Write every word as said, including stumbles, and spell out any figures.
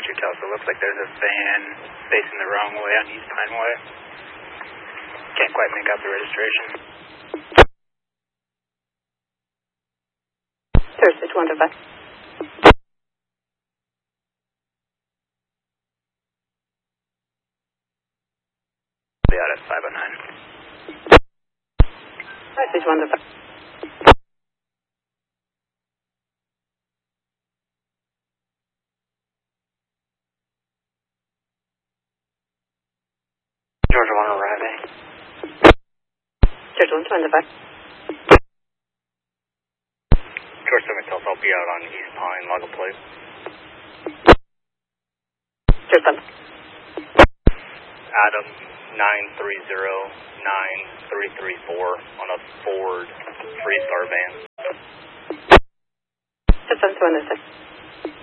Roger, Tulsa. Looks like there's a van facing the wrong way on East Pine Way. Can't quite make out the registration. Thursday, one to five. Be out at five oh nine. Thursday, one to five. Georgia one arriving. Georgia one, one to five. Georgia seven Tulsa, I'll be out on East Pine, log a plate. Georgia one. Adam nine three zero nine three three four on a Ford Freestar van. Georgia one, one to six.